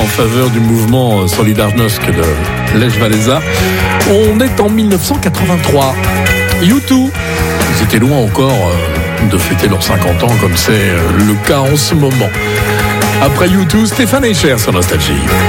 en faveur du mouvement Solidarnosc de Lech Walesa. On est en 1983. U2, ils étaient loin encore de fêter leurs 50 ans comme c'est le cas en ce moment. Après U2, Stéphane Echer sur Nostalgie.